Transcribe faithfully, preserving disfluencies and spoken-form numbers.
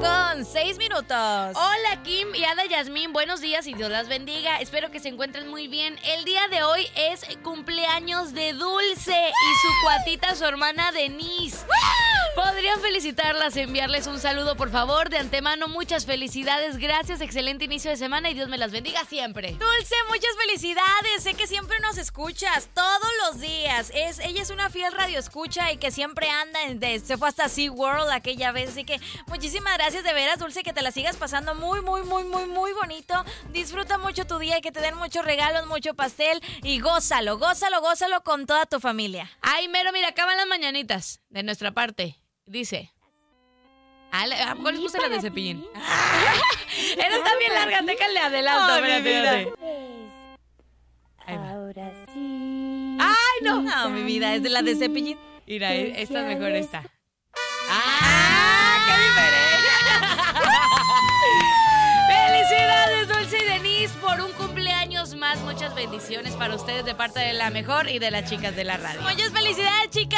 con seis minutos. Hola Kim y Ada Yasmín, buenos días y Dios las bendiga. Espero que se encuentren muy bien. El día de hoy es cumpleaños de Dulce y su cuatita, su hermana Denise. ¿Podrían felicitarlas, enviarles un saludo, por favor? De antemano, muchas felicidades, gracias, excelente inicio de semana y Dios me las bendiga siempre. Dulce, muchas felicidades. Sé que siempre nos escuchas todos los días. Es, ella es una fiel radioescucha y que siempre anda, en, de, se fue hasta SeaWorld aquella vez. Así que muchísimas gracias de veras, Dulce, que te la sigas pasando muy, muy, muy, muy, muy bonito. Disfruta mucho tu día y que te den muchos regalos, mucho pastel y gózalo, gózalo, gózalo con toda tu familia. Ay, mero, mira, acaban las mañanitas de nuestra parte. Dice... ¿A cuál les puse la de Cepillín? Era está bien larga, déjale adelanto. Ay, mi vida. Ahora sí. ¡Ay, no! No, mi vida, es de la de Cepillín. Mira, esta es mejor esta. ¡Ah! ¡Qué diferencia! ¡Felicidades, Dulce y Denise, por un cumpleaños más! Muchas bendiciones para ustedes de parte de la mejor y de las chicas de la radio. Muchas felicidades, chicas.